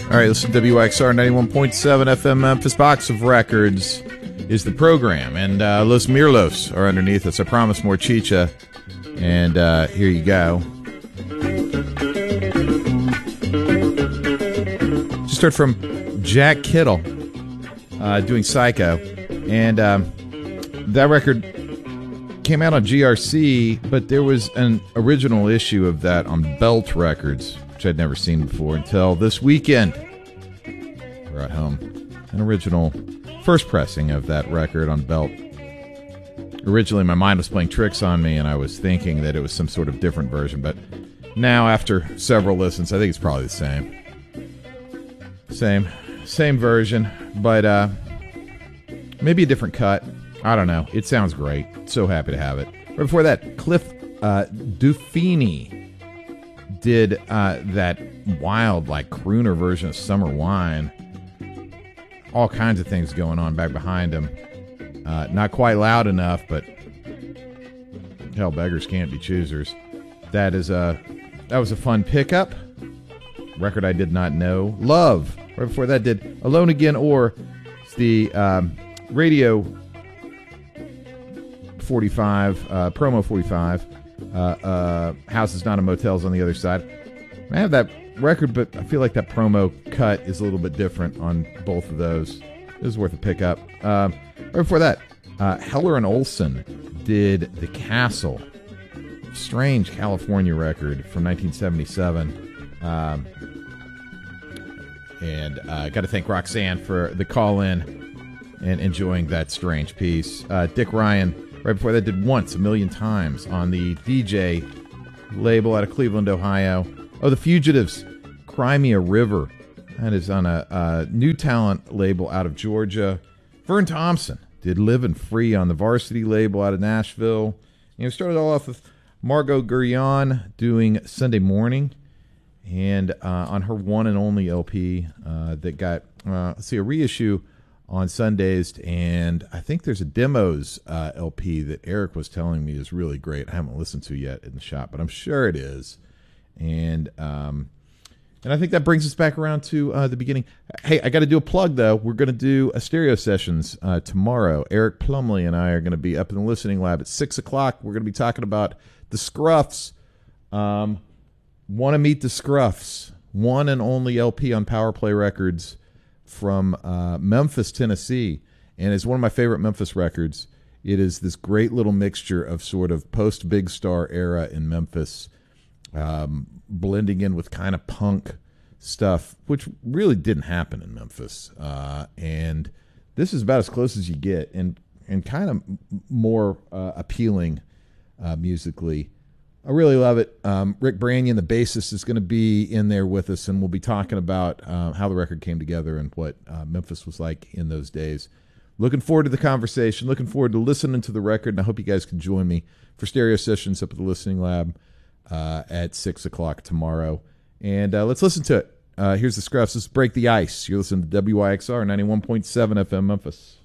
All right, listen to WXR 91.7 FM Memphis. Box of Records is the program, and Los Mirlos are underneath us. I promise more chicha, and here you go. Just heard from Jack Kittle doing Psycho, and that record came out on GRC, but there was an original issue of that on Belt Records, which I'd never seen before until this weekend. We're at home. An original first pressing of that record on Belt. Originally, my mind was playing tricks on me, and I was thinking that it was some sort of different version, but now, after several listens, I think it's probably the same. Same version, but maybe a different cut. I don't know. It sounds great. So happy to have it. Right before that, Cliff Dufini did that wild, like, crooner version of Summer Wine. All kinds of things going on back behind him. Not quite loud enough, but hell, beggars can't be choosers. That was a fun pickup. Record I did not know. Love. Right before that did Alone Again, or it's the Radio 45, promo 45. Houses Not in Motels on the other side. I have that record, but I feel like that promo cut is a little bit different on both of those. It was worth a pickup. Right before that, Heller and Olsen did The Castle. Strange California record from 1977. And I got to thank Roxanne for the call-in and enjoying that strange piece. Dick Ryan, right before that, did Once a Million Times on the DJ label out of Cleveland, Ohio. Oh, The Fugitives, Crimea River. That is on a new talent label out of Georgia. Vern Thompson did Livin' Free on the Varsity label out of Nashville. Started all off with Margot Guryan doing Sunday Morning. And on her one and only LP that got, a reissue on Sundays. And I think there's a Demos LP that Eric was telling me is really great. I haven't listened to yet in the shop, but I'm sure it is. And I think that brings us back around to the beginning. Hey, I got to do a plug, though. We're going to do a stereo sessions tomorrow. Eric Plumley and I are going to be up in the listening lab at 6 o'clock. We're going to be talking about the Scruffs. Want to meet the Scruffs, one and only LP on Power Play Records from Memphis, Tennessee, and it's one of my favorite Memphis records. It is this great little mixture of sort of post-Big Star era in Memphis, blending in with kind of punk stuff, which really didn't happen in Memphis. And this is about as close as you get, and kind of more appealing musically. I really love it. Rick Branyan, the bassist, is going to be in there with us, and we'll be talking about how the record came together and what Memphis was like in those days. Looking forward to the conversation. Looking forward to listening to the record, and I hope you guys can join me for stereo sessions up at the Listening Lab at 6 o'clock tomorrow. And let's listen to it. Here's the Scruffs. Let's break the ice. You're listening to WYXR 91.7 FM Memphis.